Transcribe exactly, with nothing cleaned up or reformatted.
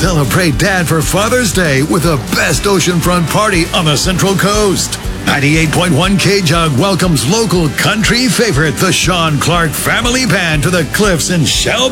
Celebrate Dad for Father's Day with the best oceanfront party on the Central Coast. ninety-eight point one K-Jug welcomes local country favorite, the Sean Clark Family Band, to the Cliffs in Shell